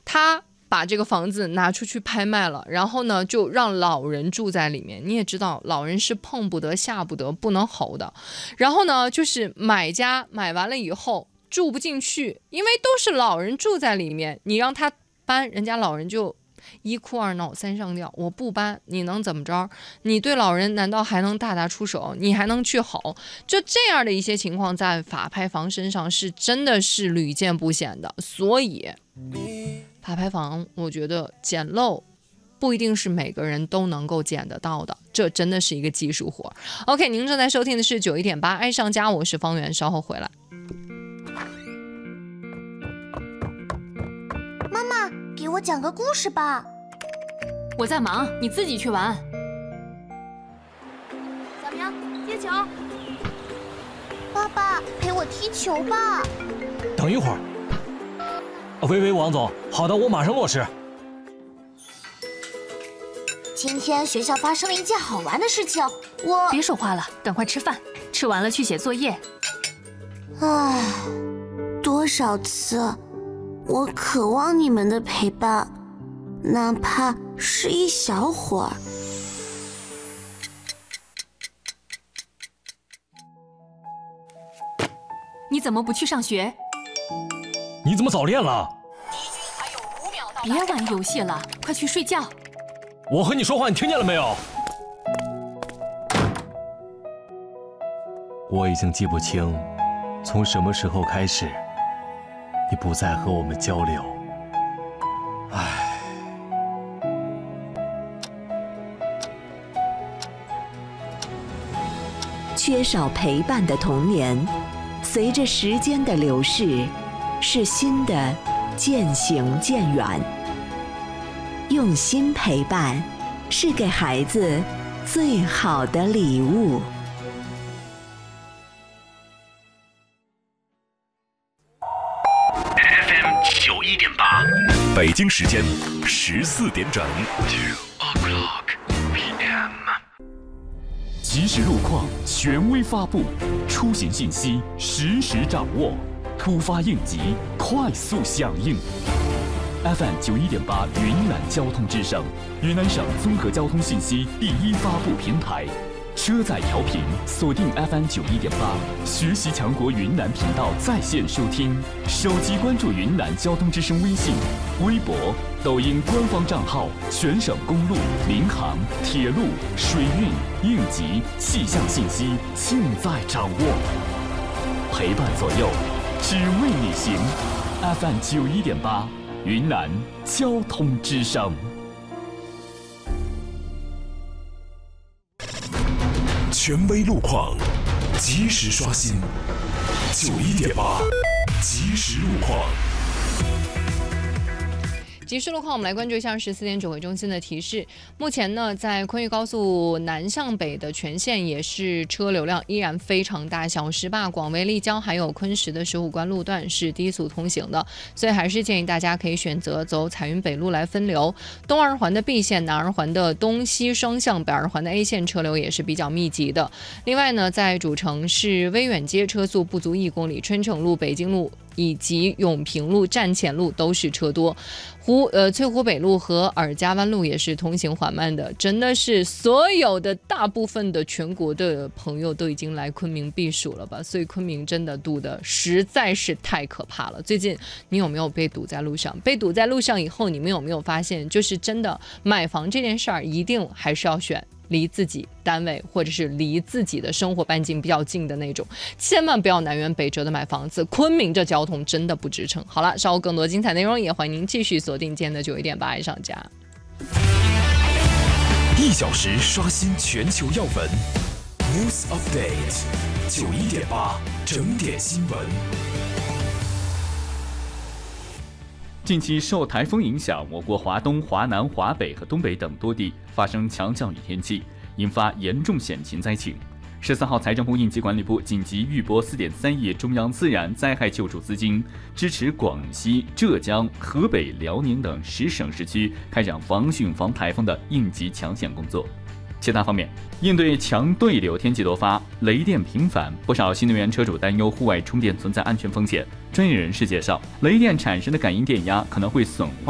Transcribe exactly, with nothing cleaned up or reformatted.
他把这个房子拿出去拍卖了，然后呢就让老人住在里面。你也知道老人是碰不得下不得不能吼的，然后呢就是买家买完了以后住不进去，因为都是老人住在里面，你让他搬，人家老人就一哭二闹三上吊，我不搬你能怎么着？你对老人难道还能大打出手？你还能去吼？就这样的一些情况在法拍房身上是真的是屡见不鲜的。所以法拍房我觉得捡漏不一定是每个人都能够捡得到的，这真的是一个技术活。 OK， 您正在收听的是九一点八爱上家，我是方圆，稍后回来。 妈妈，给我讲个故事吧。 我在忙，你自己去玩。 小明，接球。爸爸，陪我踢球吧。 等一会儿。喂喂，王总，好的，我马上落实。 今天学校发生了一件好玩的事情，我…… 别说话了，赶快吃饭，吃完了去写作业。 唉，多少次我渴望你们的陪伴，哪怕是一小会儿。 你怎么不去上学？ 你怎么早恋了？ 别玩游戏了，快去睡觉。 我和你说话，你听见了没有？我已经记不清，从什么时候开始，你不再和我们交流。唉。 缺少陪伴的童年，随着时间的流逝，是新的渐行渐远。用心陪伴，是给孩子最好的礼物。 F M 九一点八，北京时间十四点整。Two o'clock P M。即时路况权威发布，出行信息实时掌握，突发应急快速响应。F M 九一点八云南交通之声，云南省综合交通信息第一发布平台。车载调频锁定 F M 九一点八，学习强国云南频道在线收听。手机关注云南交通之声微信、微博、抖音官方账号，全省公路、民航、铁路、水运、应急、气象信息尽在掌握。陪伴左右，只为你行。F M 九一点八。云南交通之声，权威路况，及时刷新。九一点八，及时路况。 即时路况，我们来关注一下十四点指挥中心的提示。目前呢，在昆玉高速南向北的全线也是车流量依然非常大，小石坝、广为、丽江还有昆石的石虎关路段是低速通行的，所以还是建议大家可以选择走彩云北路来分流。东二环的 B 线、南二环的东西双向、北二环的 A 线车流也是比较密集的。另外呢，在主城市威远街车速不足一公里，春城路、北京路以及永平路、站前路都是车多。湖呃翠湖北路和尔家湾路也是通行缓慢的，真的是所有的大部分的全国的朋友都已经来昆明避暑了吧？所以昆明真的堵得实在是太可怕了。最近你有没有被堵在路上？被堵在路上以后，你们有没有发现，就是真的买房这件事儿，一定还是要选离自己单位或者是离自己的生活半径比较近的那种，千万不要南辕北辙的买房子。昆明这交通真的不支撑。好了，稍后更多精彩内容也欢迎您继续锁定今天的九一点八爱上家。 一小时刷新全球要闻 ，News Update， 九一点八整点新闻。近期受台风影响，我国华东、华南、华北和东北等多地发生强降雨天气，引发严重险情灾情。十四号，财政部、应急管理部紧急预拨四点三亿中央自然灾害救助资金，支持广西、浙江、河北、辽宁等十省市区开展防汛防台风的应急抢险工作。其他方面，应对强对流天气多发，雷电频繁，不少新能源车主担忧户外充电存在安全风险。专业人士介绍，雷电产生的感应电压可能会损坏